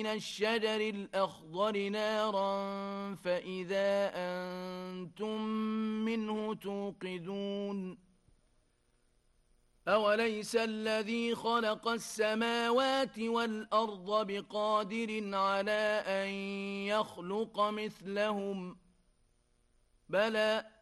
من الشجر الأخضر نارا فإذا أنتم منه توقدون أوليس الذي خلق السماوات والأرض بقادر على أن يخلق مثلهم بلى